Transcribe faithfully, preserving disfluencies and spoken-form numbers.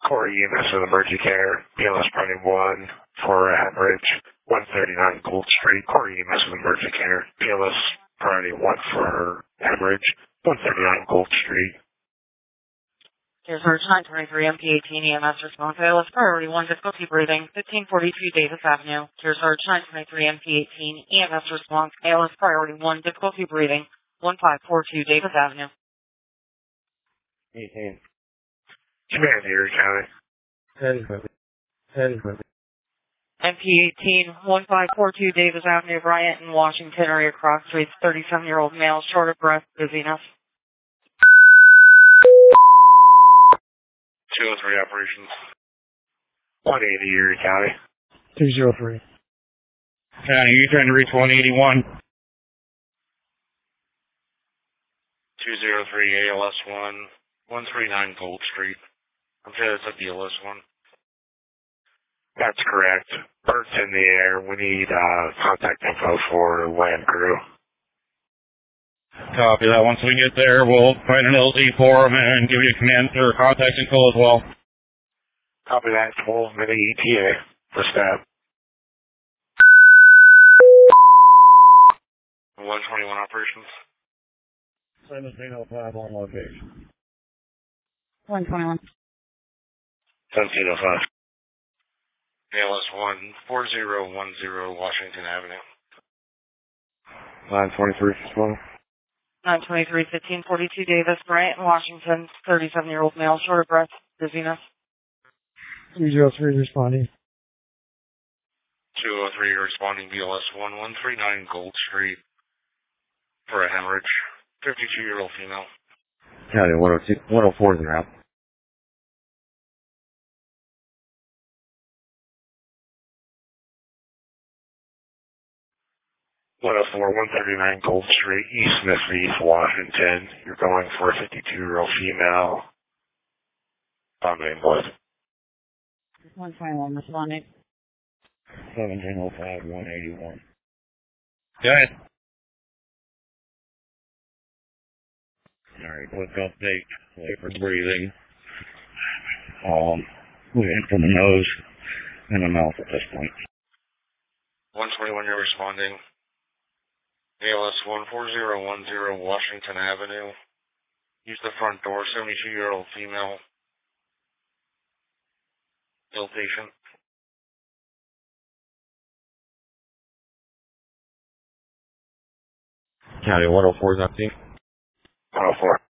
Corey Enos with Emergency Care, B L S Party one for hemorrhage, one thirty-nine Gold Street. Corey Enos with Emergency Care, B L S Priority one for hemorrhage, one thirty-nine Gold Street. Here's Surge nine twenty-three M P eighteen E M S response, A L S Priority one, difficulty breathing, fifteen forty-two Davis Avenue. Here's Surge nine twenty-three M P eighteen E M S response, A L S Priority one, difficulty breathing, one five four two Davis Avenue. eighteen. Command Erie County. ten, ten, M P eighteen, one five four two Davis Avenue, Bryant in Washington, area cross streets, thirty-seven-year-old male, short of breath, dizziness. two oh three operations. one eighty Erie County. two oh three. County, you trying to reach one eighty-one? two oh three A L S one, one thirty-nine Gold Street. I'm sure that's a B L S one. That's correct. Bird's in the air. We need uh, contact info for land crew. Copy that. Once we get there, we'll find an L Z for them and give you command for contact info as well. Copy that. twelve minute E T A for staff. one twenty-one operations. seventeen oh five on location. one twenty-one. seventeen oh five. A L S one, four zero one zero Washington Avenue. nine twenty-three, twelve. nine twenty-three, fifteen forty-two Davis, Bryant in Washington, thirty-seven-year-old male, short of breath, dizziness. two oh three responding. two oh three responding B L S one, one thirty-nine Gold Street for a hemorrhage. fifty-two-year-old female. County, one oh two, one oh four is in route. one oh four, one thirty-nine Gold Street, East Smith East, Washington. You're going for a fifty-two-year-old female. On the invoice. one twenty-one responding. seventeen oh five, one eighty-one. Go ahead. Alright, quick update. Wait for breathing. Um, we're in from the nose and the mouth at this point. one twenty-one, you're responding. A L S one four zero one zero Washington Avenue. Use the front door, seventy-two-year-old female. Ill patient. County, one oh four is empty. one oh four.